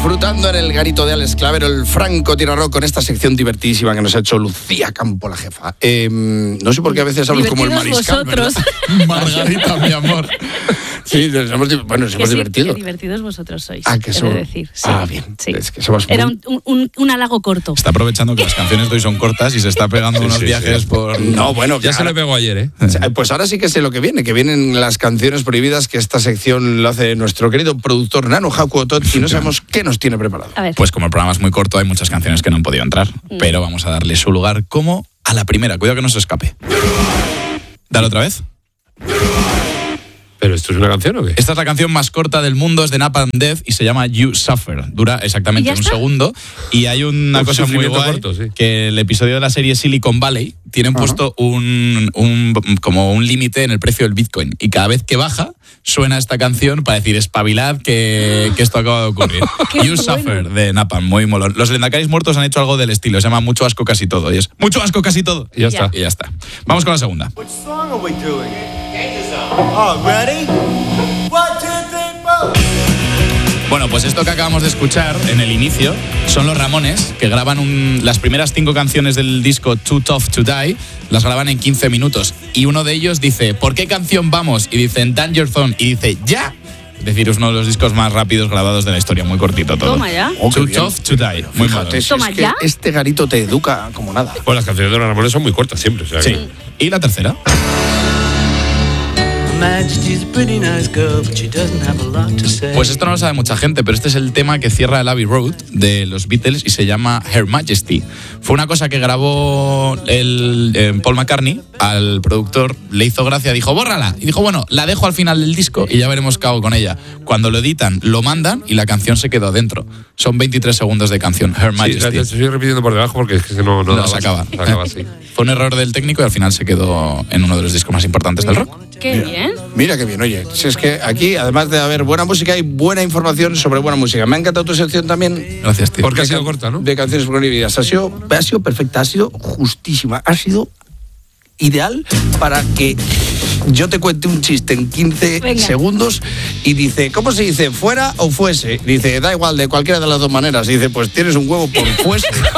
disfrutando en el garito de Alex Clavero, el francotirador, con esta sección divertidísima que nos ha hecho Lucía Campo, la jefa. No sé por qué a veces hablo como el mariscal, vosotros. Margarita, mi amor. Sí, nos hemos divertido. Qué divertidos vosotros sois. Que somos. Decir, sí. Bien. Sí. Es que somos Era un halago corto. Está aprovechando que las canciones de hoy son cortas y se está pegando unos viajes por... No, bueno, ya se le pegó ayer, ¿eh? Pues ahora sí que sé lo que vienen las canciones prohibidas, que esta sección lo hace nuestro querido productor Nano Haku Otot, y no sabemos qué nos tiene preparado. A ver. Pues como el programa es muy corto, hay muchas canciones que no han podido entrar, pero vamos a darle su lugar como a la primera. Cuidado que no se escape. Dale otra vez. ¿Pero esto es una canción o qué? Esta es la canción más corta del mundo, es de Napalm Death y se llama You Suffer. Dura exactamente un segundo. Y hay una cosa muy guay, corto, sí. Que el episodio de la serie Silicon Valley tienen puesto como un límite en el precio del Bitcoin. Y cada vez que baja, suena esta canción para decir, espabilad, que esto acaba de ocurrir. You Suffer, de Napalm, muy molón. Los Lendakaris muertos han hecho algo del estilo, se llama Mucho asco casi todo. Y es Mucho asco casi todo. Y ya está. Y ya está. Vamos con la segunda. Bueno, pues esto que acabamos de escuchar en el inicio son los Ramones, que graban las primeras 5 canciones del disco Too Tough to Die, las graban en 15 minutos. Y uno de ellos dice, ¿por qué canción vamos? Y dicen Danger Zone, y dice, ¡ya! Es decir, es uno de los discos más rápidos grabados de la historia, muy cortito todo. Toma ya. Too Tough to Die. Muy malo. Toma ya. Este garito te educa como nada. Pues las canciones de los Ramones son muy cortas siempre. O sea, sí. ¿Y la tercera? Pues esto no lo sabe mucha gente, pero este es el tema que cierra el Abbey Road de los Beatles y se llama Her Majesty. Fue una cosa que grabó Paul McCartney, al productor le hizo gracia, dijo, bórrala. Y dijo, bueno, la dejo al final del disco y ya veremos qué hago con ella. Cuando lo editan, lo mandan y la canción se quedó dentro. Son 23 segundos de canción, Her Majesty. Sí, estoy repitiendo por debajo porque es que no se acaba. Se acaba así. Fue un error del técnico y al final se quedó en uno de los discos más importantes del rock. Qué bien. Mira qué bien, oye. Si es que aquí, además de haber buena música, hay buena información sobre buena música. Me ha encantado tu sección también. Gracias, tío. Porque ha sido corta, ¿no? De canciones prohibidas. Ha sido perfecta, ha sido justísima, ha sido ideal para que yo te cuente un chiste en 15 segundos y dice, ¿cómo se dice? ¿Fuera o fuese? Dice, da igual, de cualquiera de las dos maneras. Dice, pues tienes un huevo por fuese.